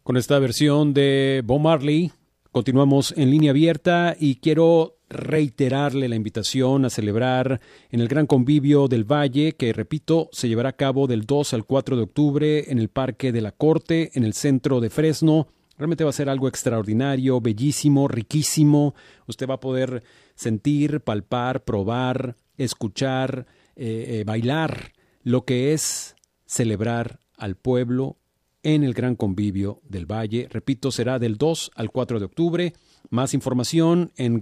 Con esta versión de Bob Marley, continuamos en línea abierta y quiero reiterarle la invitación a celebrar en el Gran Convivio del Valle, que, repito, se llevará a cabo del 2 al 4 de octubre en el Parque de la Corte, en el centro de Fresno. Realmente va a ser algo extraordinario, bellísimo, riquísimo. Usted va a poder sentir, palpar, probar, escuchar, bailar lo que es celebrar al pueblo en el Gran Convivio del Valle. Repito, será del 2 al 4 de octubre. Más información en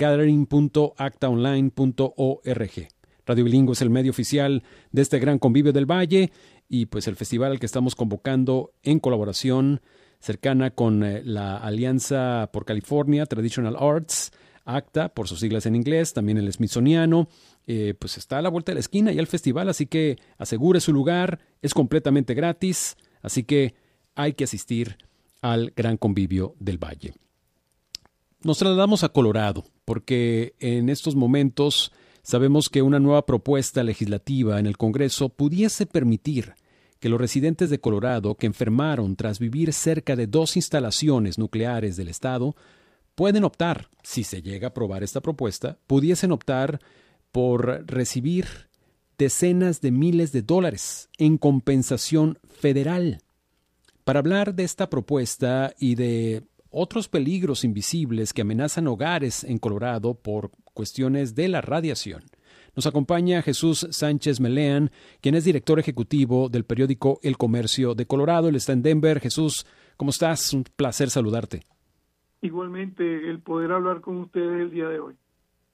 gathering.actaonline.org. Radio Bilingüe es el medio oficial de este Gran Convivio del Valle y pues el festival al que estamos convocando en colaboración cercana con la Alianza por California, Traditional Arts, ACTA, por sus siglas en inglés, también el Smithsoniano, pues está a la vuelta de la esquina ya el festival, así que asegure su lugar, es completamente gratis, así que hay que asistir al Gran Convivio del Valle. Nos trasladamos a Colorado, porque en estos momentos sabemos que una nueva propuesta legislativa en el Congreso pudiese permitir que los residentes de Colorado que enfermaron tras vivir cerca de 2 instalaciones nucleares del estado pueden optar, si se llega a aprobar esta propuesta, pudiesen optar por recibir decenas de miles de dólares en compensación federal. Para hablar de esta propuesta y de otros peligros invisibles que amenazan hogares en Colorado por cuestiones de la radiación, nos acompaña Jesús Sánchez Meleán, quien es director ejecutivo del periódico El Comercio de Colorado. Él está en Denver. Jesús, ¿cómo estás? Un placer saludarte. Igualmente, el poder hablar con ustedes el día de hoy.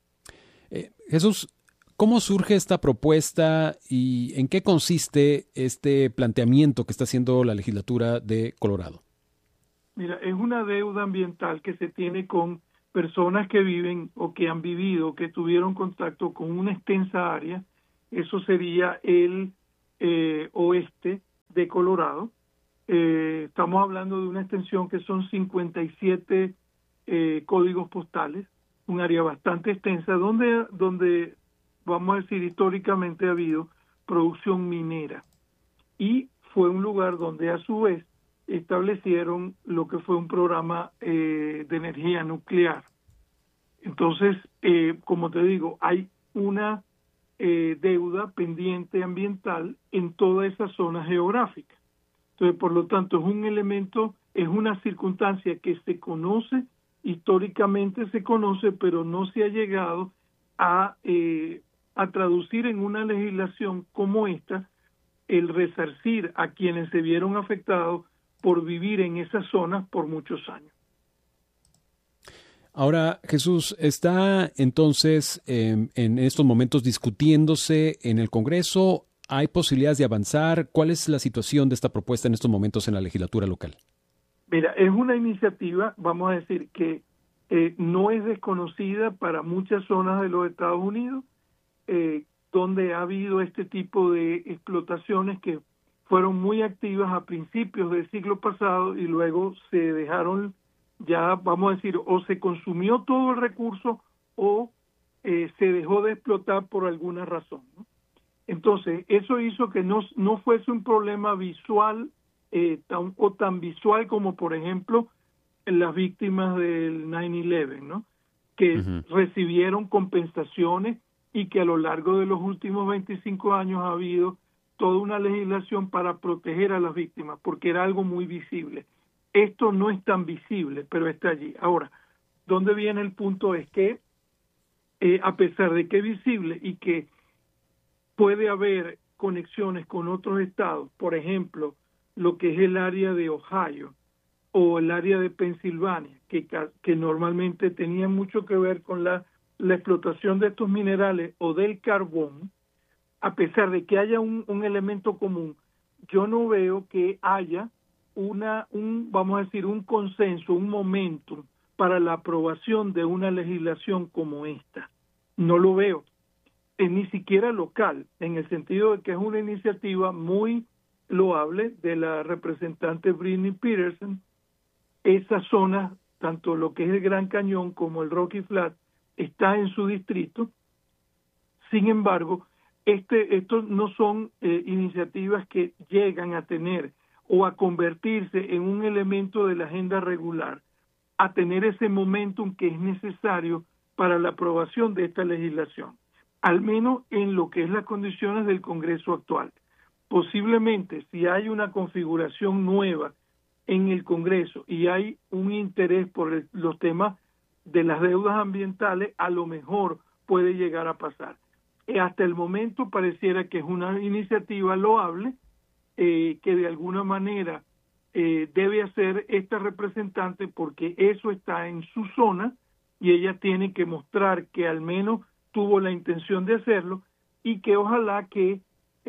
Jesús, ¿cómo surge esta propuesta y en qué consiste este planteamiento que está haciendo la legislatura de Colorado? Mira, es una deuda ambiental que se tiene con personas que viven o que han vivido, que tuvieron contacto con una extensa área. Eso sería el oeste de Colorado. Estamos hablando de una extensión que son 57 códigos postales, un área bastante extensa donde vamos a decir históricamente ha habido producción minera, y fue un lugar donde a su vez establecieron lo que fue un programa de energía nuclear. Entonces, como te digo, hay una deuda pendiente ambiental en toda esa zona geográfica. Entonces, por lo tanto, es un elemento, es una circunstancia que se conoce, históricamente se conoce, pero no se ha llegado a traducir en una legislación como esta el resarcir a quienes se vieron afectados por vivir en esas zonas por muchos años. Ahora, Jesús, ¿está entonces en estos momentos discutiéndose en el Congreso? ¿Hay posibilidades de avanzar? ¿Cuál es la situación de esta propuesta en estos momentos en la legislatura local? Mira, es una iniciativa, vamos a decir, que no es desconocida para muchas zonas de los Estados Unidos, donde ha habido este tipo de explotaciones que fueron muy activas a principios del siglo pasado y luego se dejaron ya, vamos a decir, o se consumió todo el recurso o se dejó de explotar por alguna razón, ¿no? Entonces, eso hizo que no fuese un problema visual tan visual como, por ejemplo, las víctimas del 9/11, ¿no? Que recibieron compensaciones y que a lo largo de los últimos 25 años ha habido toda una legislación para proteger a las víctimas, porque era algo muy visible. Esto no es tan visible, pero está allí. Ahora, ¿dónde viene el punto? Es que, a pesar de que es visible y que puede haber conexiones con otros estados, por ejemplo, lo que es el área de Ohio o el área de Pensilvania, que normalmente tenían mucho que ver con la explotación de estos minerales o del carbón, a pesar de que haya un elemento común, yo no veo que haya vamos a decir, un consenso, un momentum para la aprobación de una legislación como esta. No lo veo. Ni siquiera local, en el sentido de que es una iniciativa muy loable de la representante Britney Peterson. Esas zonas, tanto lo que es el Gran Cañón como el Rocky Flat, está en su distrito. Sin embargo, estos no son iniciativas que llegan a tener o a convertirse en un elemento de la agenda regular, a tener ese momentum que es necesario para la aprobación de esta legislación, al menos en lo que es las condiciones del Congreso actual. Posiblemente, si hay una configuración nueva en el Congreso y hay un interés por los temas de las deudas ambientales, a lo mejor puede llegar a pasar. Hasta el momento pareciera que es una iniciativa loable, que de alguna manera debe hacer esta representante, porque eso está en su zona y ella tiene que mostrar que al menos tuvo la intención de hacerlo, y que ojalá que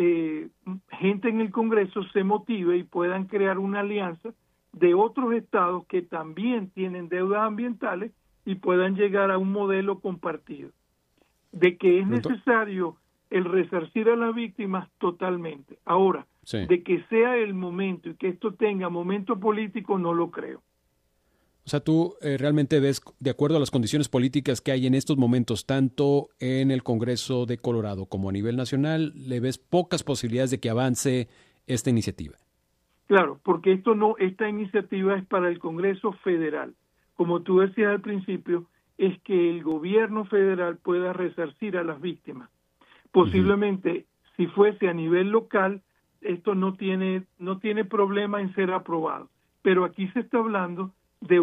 gente en el Congreso se motive y puedan crear una alianza de otros estados que también tienen deudas ambientales y puedan llegar a un modelo compartido. De que es necesario el resarcir a las víctimas, totalmente. Ahora, sí. De que sea el momento y que esto tenga momento político, no lo creo. O sea, tú realmente ves, de acuerdo a las condiciones políticas que hay en estos momentos, tanto en el Congreso de Colorado como a nivel nacional, le ves pocas posibilidades de que avance esta iniciativa. Claro, porque esta iniciativa es para el Congreso Federal. Como tú decías al principio, es que el gobierno federal pueda resarcir a las víctimas. Posiblemente, si fuese a nivel local, esto no tiene problema en ser aprobado. Pero aquí se está hablando de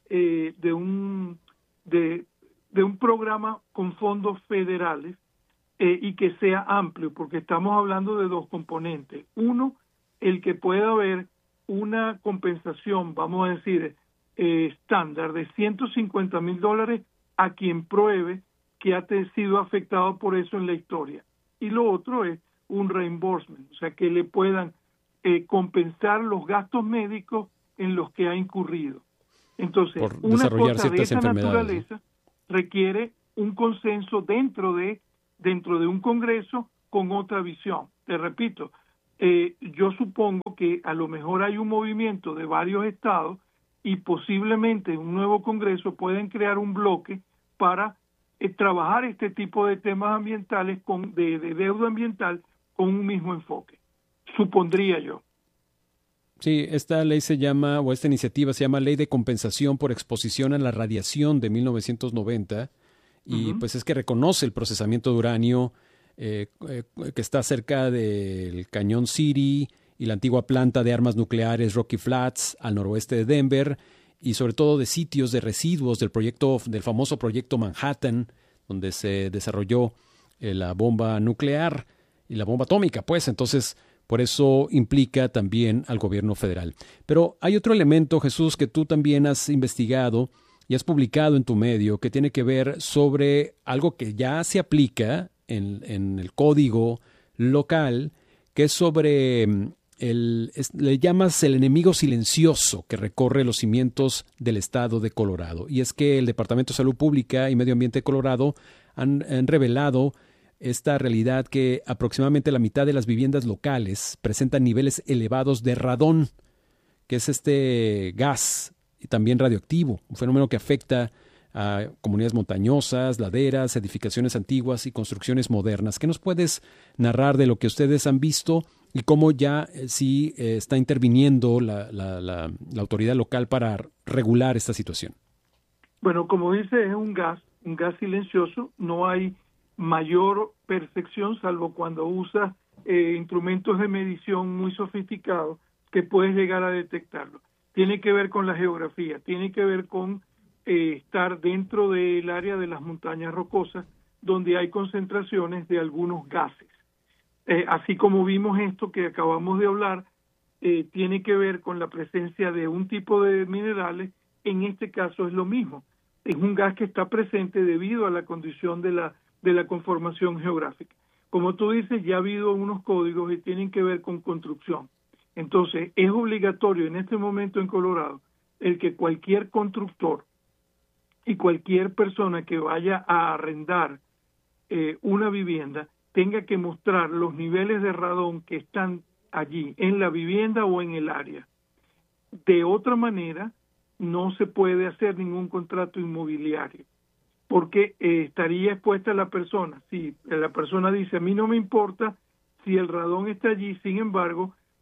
un programa con fondos federales y que sea amplio, porque estamos hablando de dos componentes. Uno, el que pueda haber una compensación, vamos a decir, estándar de $150,000 a quien pruebe que ha sido afectado por eso en la historia. Y lo otro es un reimbursement, o sea, que le puedan compensar los gastos médicos en los que ha incurrido. Entonces, por una desarrollar cosa de esa naturaleza, ¿no? requiere un consenso dentro de un Congreso con otra visión. Te repito, yo supongo que a lo mejor hay un movimiento de varios estados y posiblemente un nuevo Congreso pueden crear un bloque para trabajar este tipo de temas ambientales de deuda ambiental con un mismo enfoque. Supondría yo. Sí, esta ley se llama, o esta iniciativa se llama Ley de Compensación por Exposición a la Radiación de 1990, y pues es que reconoce el procesamiento de uranio que está cerca del Cañón City y la antigua planta de armas nucleares Rocky Flats al noroeste de Denver, y sobre todo de sitios de residuos del famoso proyecto Manhattan, donde se desarrolló la bomba nuclear y la bomba atómica, pues entonces por eso implica también al gobierno federal. Pero hay otro elemento, Jesús, que tú también has investigado y has publicado en tu medio, que tiene que ver sobre algo que ya se aplica en el código local, que es sobre le llamas el enemigo silencioso que recorre los cimientos del estado de Colorado. Y es que el Departamento de Salud Pública y Medio Ambiente de Colorado han revelado esta realidad que aproximadamente la mitad de las viviendas locales presentan niveles elevados de radón, que es este gas y también radioactivo, un fenómeno que afecta a comunidades montañosas, laderas, edificaciones antiguas y construcciones modernas. ¿Qué nos puedes narrar de lo que ustedes han visto y cómo ya sí está interviniendo la autoridad local para regular esta situación? Bueno, como dice, es un gas silencioso, no hay mayor percepción salvo cuando usas instrumentos de medición muy sofisticados que puedes llegar a detectarlo. Tiene que ver con la geografía, tiene que ver con estar dentro del área de las montañas rocosas donde hay concentraciones de algunos gases. Así como vimos esto que acabamos de hablar, tiene que ver con la presencia de un tipo de minerales. En este caso es lo mismo, es un gas que está presente debido a la condición de la conformación geográfica. Como tú dices, ya ha habido unos códigos que tienen que ver con construcción. Entonces, es obligatorio en este momento en Colorado el que cualquier constructor y cualquier persona que vaya a arrendar una vivienda tenga que mostrar los niveles de radón que están allí, en la vivienda o en el área. De otra manera, no se puede hacer ningún contrato inmobiliario, porque estaría expuesta la persona. Si la persona dice, a mí no me importa si el radón está allí, sin embargo,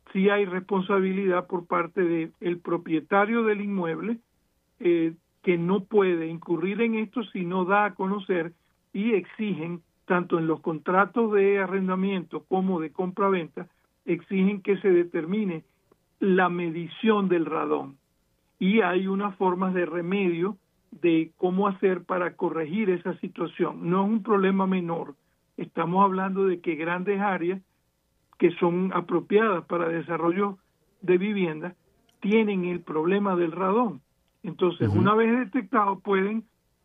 sí hay responsabilidad por parte del propietario del inmueble, que no puede incurrir en esto si no da a conocer, y exigen, tanto en los contratos de arrendamiento como de compra-venta, exigen que se determine la medición del radón. Y hay unas formas de remedio de cómo hacer para corregir esa situación. No es un problema menor. Estamos hablando de que grandes áreas que son apropiadas para desarrollo de vivienda tienen el problema del radón. Entonces, una vez detectado, pueden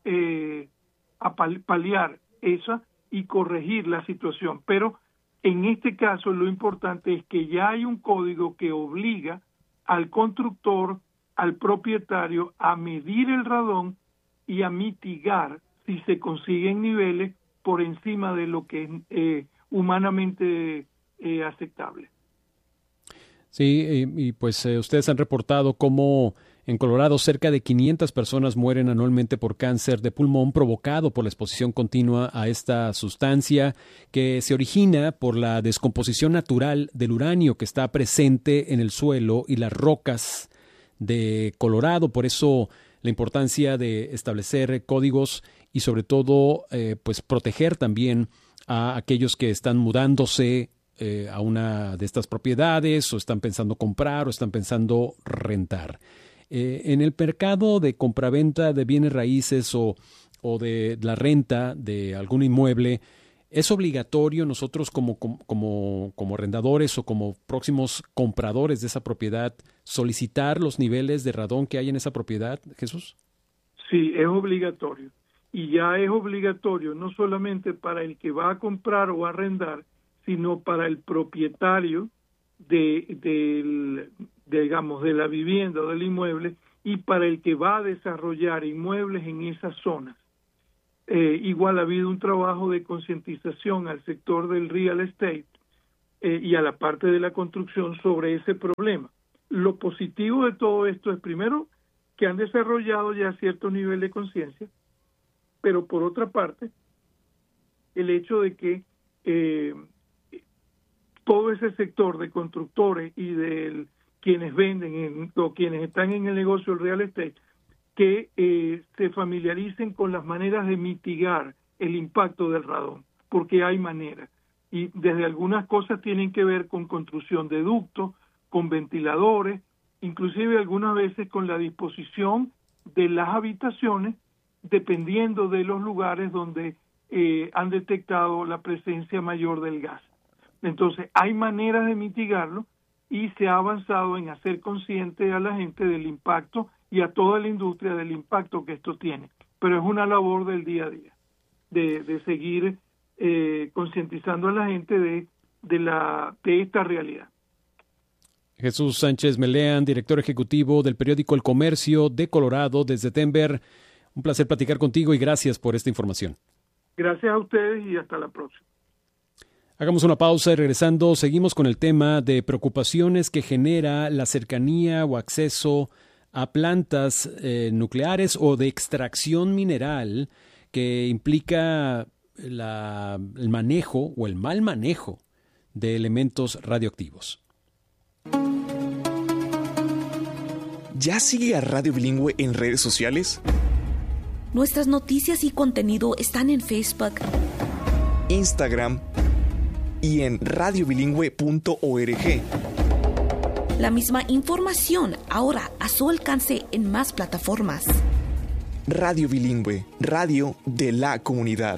paliar esa y corregir la situación. Pero en este caso lo importante es que ya hay un código que obliga al constructor, al propietario, a medir el radón y a mitigar si se consiguen niveles por encima de lo que es humanamente aceptable. Sí, y pues ustedes han reportado cómo en Colorado cerca de 500 personas mueren anualmente por cáncer de pulmón provocado por la exposición continua a esta sustancia que se origina por la descomposición natural del uranio que está presente en el suelo y las rocas de Colorado. Por eso la importancia de establecer códigos y sobre todo pues proteger también a aquellos que están mudándose a una de estas propiedades o están pensando comprar o están pensando rentar. En el mercado de compraventa de bienes raíces o de la renta de algún inmueble, ¿es obligatorio nosotros como arrendadores o como próximos compradores de esa propiedad solicitar los niveles de radón que hay en esa propiedad, Jesús? Sí, es obligatorio. Y ya es obligatorio no solamente para el que va a comprar o a arrendar, sino para el propietario de la vivienda o del inmueble y para el que va a desarrollar inmuebles en esas zonas. Igual ha habido un trabajo de concientización al sector del real estate y a la parte de la construcción sobre ese problema. Lo positivo de todo esto es, primero, que han desarrollado ya cierto nivel de conciencia, pero por otra parte, el hecho de que todo ese sector de constructores y de quienes venden o quienes están en el negocio del real estate, que se familiaricen con las maneras de mitigar el impacto del radón, porque hay maneras. Y desde algunas cosas tienen que ver con construcción de ductos, con ventiladores, inclusive algunas veces con la disposición de las habitaciones, dependiendo de los lugares donde han detectado la presencia mayor del gas. Entonces, hay maneras de mitigarlo y se ha avanzado en hacer consciente a la gente del impacto y a toda la industria del impacto que esto tiene. Pero es una labor del día a día, de seguir concientizando a la gente de esta realidad. Jesús Sánchez Meleán, director ejecutivo del periódico El Comercio de Colorado, desde Denver. Un placer platicar contigo y gracias por esta información. Gracias a ustedes y hasta la próxima. Hagamos una pausa y regresando seguimos con el tema de preocupaciones que genera la cercanía o acceso a plantas nucleares o de extracción mineral que implica el manejo o el mal manejo de elementos radioactivos. ¿Ya sigue a Radio Bilingüe en redes sociales? Nuestras noticias y contenido están en Facebook, Instagram y en radiobilingüe.org. La misma información ahora a su alcance en más plataformas. Radio Bilingüe, radio de la comunidad.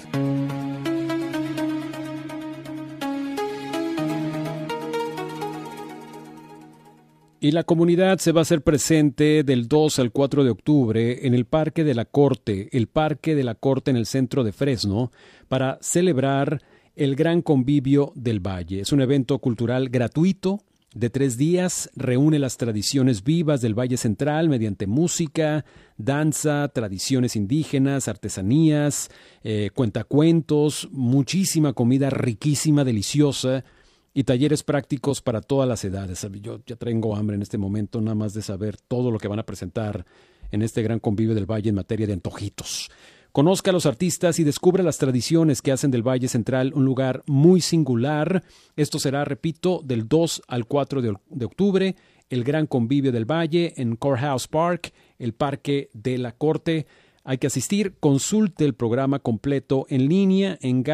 Y la comunidad se va a hacer presente del 2 al 4 de octubre en el Parque de la Corte, en el centro de Fresno, para celebrar el Gran Convivio del Valle. Es un evento cultural gratuito de 3 días, reúne las tradiciones vivas del Valle Central mediante música, danza, tradiciones indígenas, artesanías, cuentacuentos, muchísima comida riquísima, deliciosa, y talleres prácticos para todas las edades. Yo ya tengo hambre en este momento nada más de saber todo lo que van a presentar en este Gran Convivio del Valle en materia de antojitos. Conozca a los artistas y descubra las tradiciones que hacen del Valle Central un lugar muy singular. Esto será, repito, del 2 al 4 de octubre, el Gran Convivio del Valle en Courthouse Park, el Parque de la Corte. Hay que asistir. Consulte el programa completo en línea en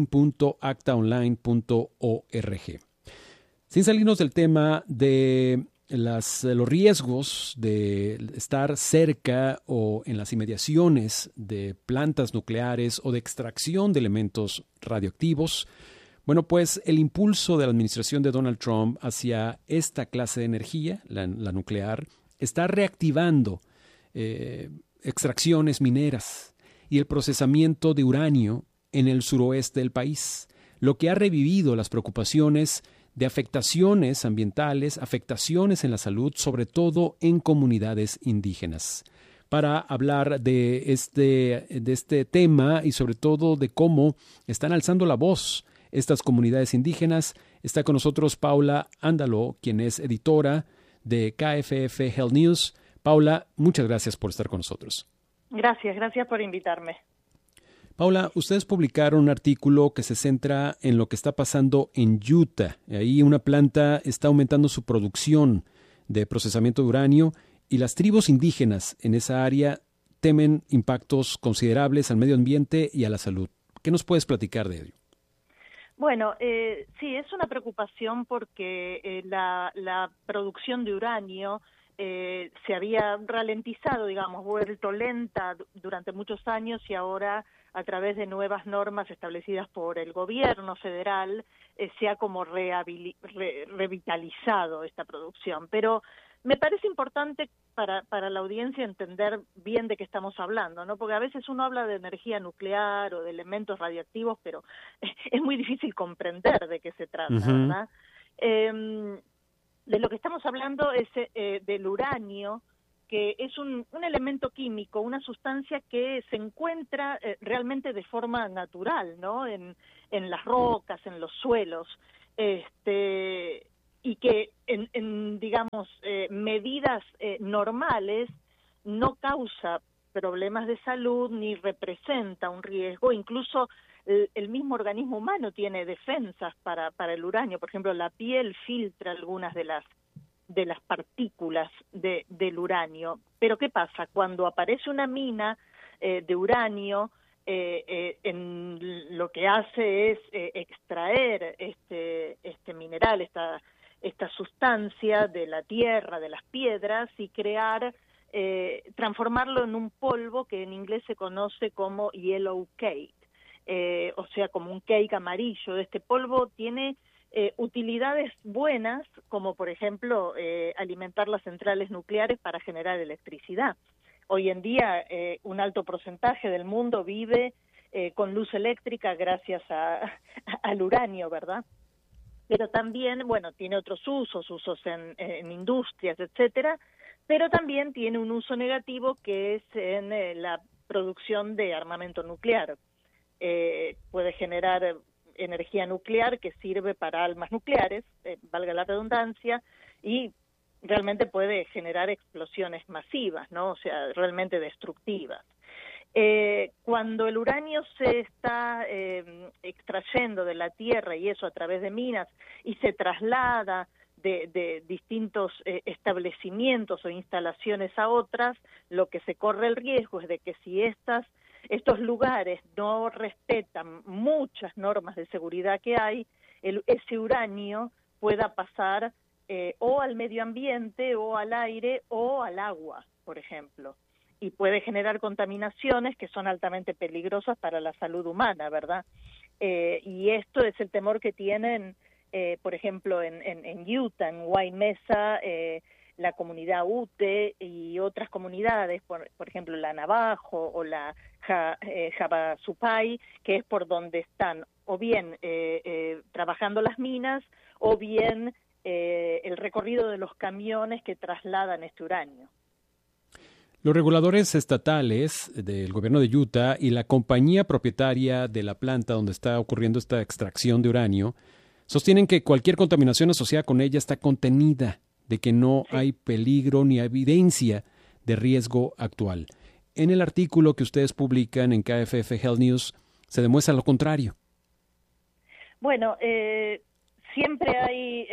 gathering.actaonline.org. Sin salirnos del tema de los riesgos de estar cerca o en las inmediaciones de plantas nucleares o de extracción de elementos radioactivos, bueno, pues el impulso de la administración de Donald Trump hacia esta clase de energía, la nuclear, está reactivando extracciones mineras y el procesamiento de uranio en el suroeste del país, lo que ha revivido las preocupaciones de afectaciones ambientales, afectaciones en la salud, sobre todo en comunidades indígenas. Para hablar de este tema y sobre todo de cómo están alzando la voz estas comunidades indígenas, está con nosotros Paula Ándalo, quien es editora de KFF Health News. Paula, muchas gracias por estar con nosotros. Gracias por invitarme. Paula, ustedes publicaron un artículo que se centra en lo que está pasando en Utah. Ahí una planta está aumentando su producción de procesamiento de uranio y las tribus indígenas en esa área temen impactos considerables al medio ambiente y a la salud. ¿Qué nos puedes platicar de ello? Bueno, sí, es una preocupación porque la producción de uranio se había ralentizado, digamos, vuelto lenta durante muchos años y ahora a través de nuevas normas establecidas por el gobierno federal se ha como revitalizado esta producción. Pero me parece importante para la audiencia entender bien de qué estamos hablando, ¿no? Porque a veces uno habla de energía nuclear o de elementos radioactivos, pero es muy difícil comprender de qué se trata, ¿verdad? De lo que estamos hablando es del uranio, que es un elemento químico, una sustancia que se encuentra realmente de forma natural, ¿no? En las rocas, en los suelos, y que en digamos, medidas normales no causa problemas de salud ni representa un riesgo. Incluso el mismo organismo humano tiene defensas para el uranio. Por ejemplo, la piel filtra algunas de las partículas del uranio. Pero ¿qué pasa? Cuando aparece una mina de uranio, lo que hace es extraer este mineral, esta sustancia de la tierra, de las piedras, y transformarlo en un polvo que en inglés se conoce como yellow cake, o sea, como un cake amarillo. Este polvo tiene utilidades buenas, como por ejemplo alimentar las centrales nucleares para generar electricidad. Hoy en día un alto porcentaje del mundo vive con luz eléctrica gracias al uranio, ¿verdad? Pero también, bueno, tiene otros usos en industrias, etcétera, pero también tiene un uso negativo que es en la producción de armamento nuclear. Puede generar energía nuclear que sirve para armas nucleares, valga la redundancia, y realmente puede generar explosiones masivas, ¿no? O sea, realmente destructivas. Cuando el uranio se está extrayendo de la tierra, y eso a través de minas, y se traslada de distintos establecimientos o instalaciones a otras, lo que se corre el riesgo es de que si estos lugares no respetan muchas normas de seguridad que hay, ese uranio pueda pasar o al medio ambiente, o al aire, o al agua, por ejemplo. Y puede generar contaminaciones que son altamente peligrosas para la salud humana, ¿verdad? Y esto es el temor que tienen, por ejemplo, en Utah, en White Mesa, la comunidad Ute y otras comunidades, por ejemplo, la Navajo o la Havasupai, que es por donde están o bien trabajando las minas o bien el recorrido de los camiones que trasladan este uranio. Los reguladores estatales del gobierno de Utah y la compañía propietaria de la planta donde está ocurriendo esta extracción de uranio sostienen que cualquier contaminación asociada con ella está contenida, de que no hay peligro ni evidencia de riesgo actual. en el artículo que ustedes publican en KFF Health News se demuestra lo contrario. Bueno, siempre hay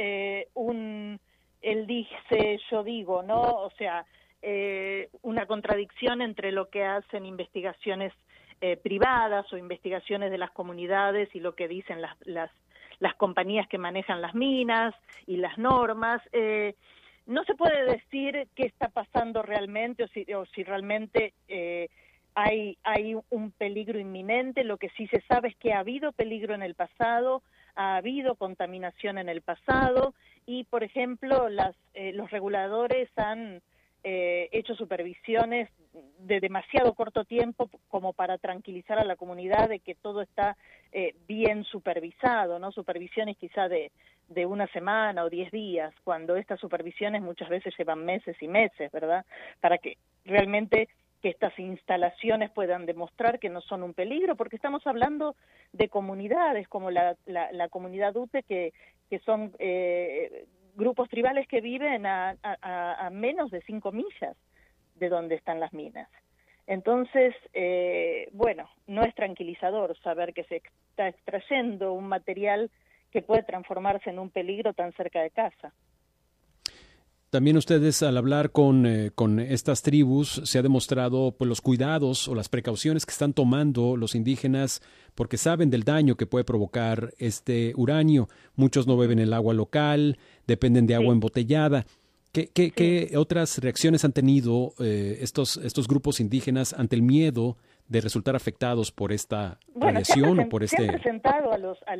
él dice, yo digo, ¿no? O sea, una contradicción entre lo que hacen investigaciones privadas o investigaciones de las comunidades y lo que dicen las compañías que manejan las minas y las normas. No se puede decir qué está pasando realmente o si realmente hay un peligro inminente. Lo que sí se sabe es que ha habido peligro en el pasado, ha habido contaminación en el pasado y, por ejemplo, los reguladores han hecho supervisiones de demasiado corto tiempo como para tranquilizar a la comunidad de que todo está bien supervisado, ¿no? Supervisiones quizá de una semana o 10 días, cuando estas supervisiones muchas veces llevan meses y meses, ¿verdad? Para que realmente que estas instalaciones puedan demostrar que no son un peligro, porque estamos hablando de comunidades como la comunidad UTE, que son grupos tribales que viven a menos de 5 millas de donde están las minas. Entonces, bueno, no es tranquilizador saber que se está extrayendo un material que puede transformarse en un peligro tan cerca de casa. También ustedes, al hablar con estas tribus, se ha demostrado pues, los cuidados o las precauciones que están tomando los indígenas porque saben del daño que puede provocar este uranio. Muchos no beben el agua local, dependen de agua embotellada. ¿Qué otras reacciones han tenido estos grupos indígenas ante el miedo de resultar afectados por esta radiación o por este? Se han presentado a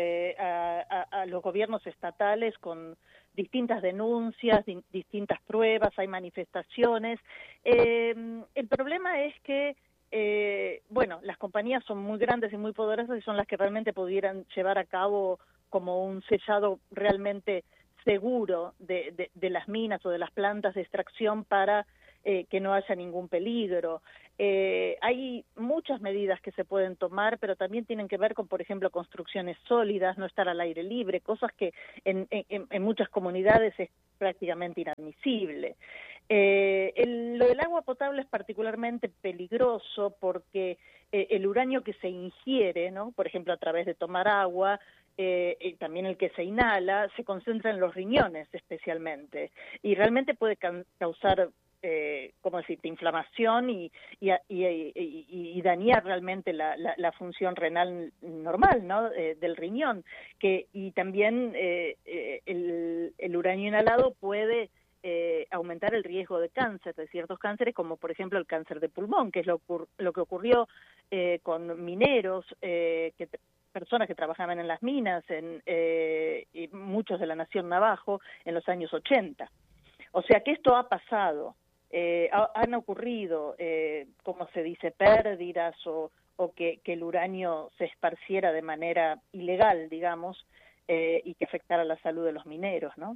los gobiernos estatales con distintas denuncias, distintas pruebas, hay manifestaciones. El problema es que bueno, las compañías son muy grandes y muy poderosas y son las que realmente pudieran llevar a cabo como un sellado realmente seguro de las minas o de las plantas de extracción para que no haya ningún peligro. Hay muchas medidas que se pueden tomar, pero también tienen que ver con, por ejemplo, construcciones sólidas, no estar al aire libre, cosas que en muchas comunidades es prácticamente inadmisible. Lo del agua potable es particularmente peligroso porque el uranio que se ingiere, ¿no? Por ejemplo, a través de tomar agua, también el que se inhala, se concentra en los riñones especialmente, y realmente puede causar ¿cómo decirte?, inflamación y dañar realmente la función renal normal, ¿no?, del riñón, y también el uranio inhalado puede aumentar el riesgo de cáncer, de ciertos cánceres, como por ejemplo el cáncer de pulmón, que es lo que ocurrió con mineros, personas que trabajaban en las minas, y muchos de la Nación Navajo, en los años 80. O sea que esto ha pasado. Han ocurrido, como se dice, pérdidas o que el uranio se esparciera de manera ilegal, digamos, y que afectara la salud de los mineros, ¿no?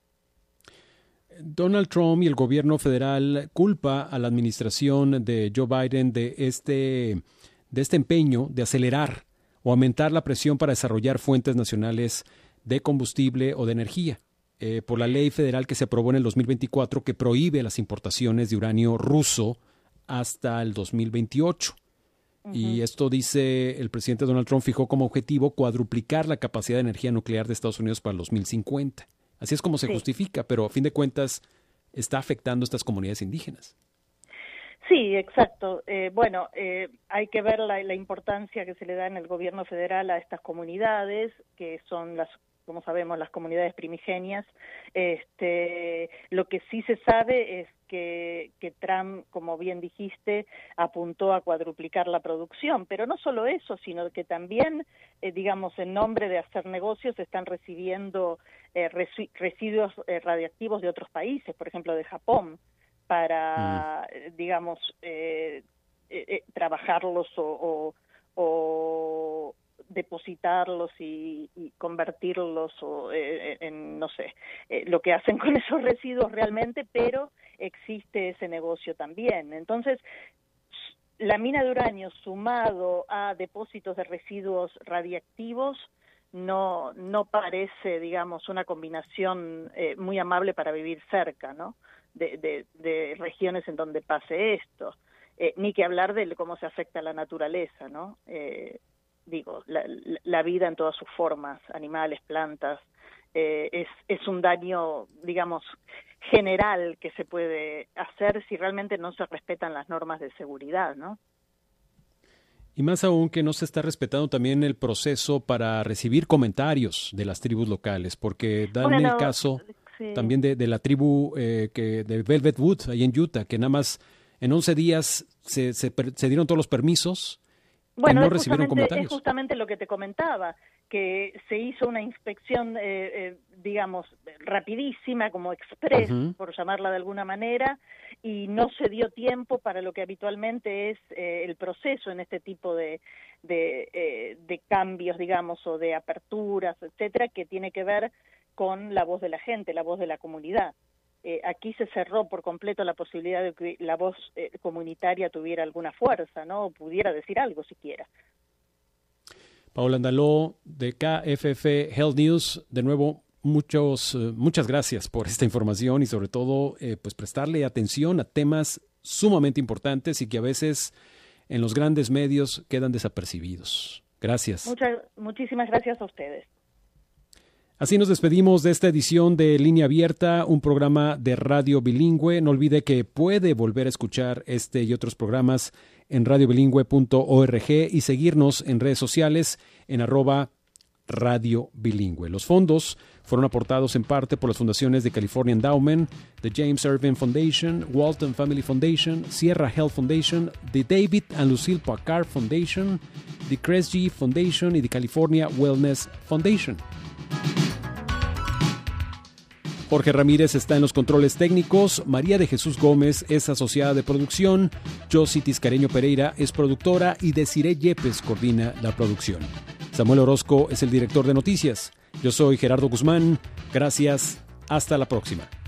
Donald Trump y el gobierno federal culpa a la administración de Joe Biden de este empeño de acelerar o aumentar la presión para desarrollar fuentes nacionales de combustible o de energía. Por la ley federal que se aprobó en el 2024 que prohíbe las importaciones de uranio ruso hasta el 2028. Uh-huh. Y esto, dice el presidente Donald Trump, fijó como objetivo cuadruplicar la capacidad de energía nuclear de Estados Unidos para el 2050. Así es como se justifica, pero a fin de cuentas está afectando a estas comunidades indígenas. Sí, exacto. Bueno, hay que ver la importancia que se le da en el gobierno federal a estas comunidades, que son como sabemos, las comunidades primigenias. Lo que sí se sabe es que Trump, como bien dijiste, apuntó a cuadruplicar la producción, pero no solo eso, sino que también, digamos, en nombre de hacer negocios, están recibiendo residuos radiactivos de otros países, por ejemplo, de Japón, para, digamos, trabajarlos o depositarlos y convertirlos en no sé, lo que hacen con esos residuos realmente, pero existe ese negocio también. Entonces, la mina de uranio sumado a depósitos de residuos radiactivos no parece, digamos, una combinación muy amable para vivir cerca, ¿no?, de regiones en donde pase esto. ni que hablar de cómo se afecta a la naturaleza, ¿no? La vida en todas sus formas, animales, plantas, es un daño, digamos, general que se puede hacer si realmente no se respetan las normas de seguridad, ¿no? Y más aún que no se está respetando también el proceso para recibir comentarios de las tribus locales, porque dan el caso también de la tribu de Velvet Wood, ahí en Utah, que nada más en 11 días se dieron todos los permisos y no recibieron comentarios. Es justamente lo que te comentaba, que se hizo una inspección, digamos, rapidísima, como express, por llamarla de alguna manera, y no se dio tiempo para lo que habitualmente es el proceso en este tipo de cambios, digamos, o de aperturas, etcétera, que tiene que ver con la voz de la gente, la voz de la comunidad. Aquí se cerró por completo la posibilidad de que la voz comunitaria tuviera alguna fuerza, ¿no? O pudiera decir algo siquiera. Paola Andaló, de KFF Health News, de nuevo, muchas gracias por esta información y sobre todo pues prestarle atención a temas sumamente importantes y que a veces en los grandes medios quedan desapercibidos. Gracias. Muchísimas gracias a ustedes. Así nos despedimos de esta edición de Línea Abierta, un programa de radio bilingüe. No olvide que puede volver a escuchar este y otros programas en radiobilingüe.org y seguirnos en redes sociales en @Radio Bilingüe. Los fondos fueron aportados en parte por las fundaciones de California Endowment, The James Irving Foundation, Walton Family Foundation, Sierra Health Foundation, The David and Lucille Packard Foundation, The Kresge Foundation y The California Wellness Foundation. Jorge Ramírez está en los controles técnicos, María de Jesús Gómez es asociada de producción, Josie Tiscareño Pereira es productora y Desiree Yepes coordina la producción. Samuel Orozco es el director de noticias. Yo soy Gerardo Guzmán. Gracias. Hasta la próxima.